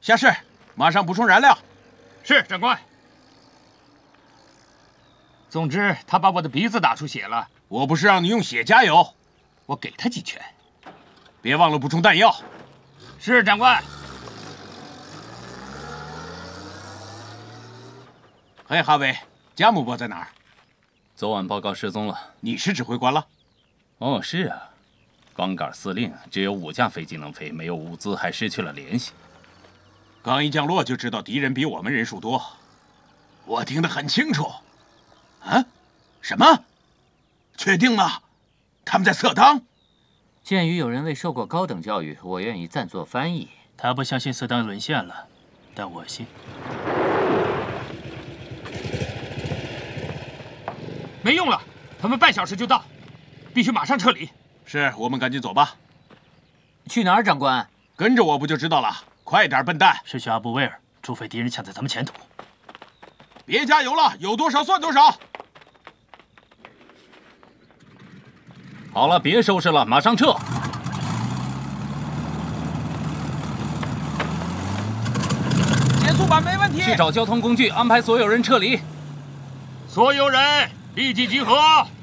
下士，马上补充燃料。 是，长官。总之，他把我的鼻子打出血了。 我不是让你用血加油， 我给他几拳。 别忘了补充弹药。 是，长官。 嘿，哈维，加姆伯在哪儿？ 昨晚报告失踪了。 你是指挥官了？ 哦，是啊。钢杆司令只有5架飞机能飞，没有物资，还失去了联系。 刚一降落就知道敌人比我们人数多，我听得很清楚。啊？什么？确定吗？他们在色当？ 鉴于有人未受过高等教育，我愿意暂作翻译。 他不相信色当沦陷了，但我信。 没用了，他们半小时就到，必须马上撤离。 是，我们赶紧走吧。 去哪儿，长官？ 跟着我不就知道了。快点，笨蛋！ 是去阿布威尔，除非敌人抢在咱们前头。 别加油了，有多少算多少。 好了，别收拾了，马上撤。 减速板没问题。 去找交通工具，安排所有人撤离。 所有人立即集合。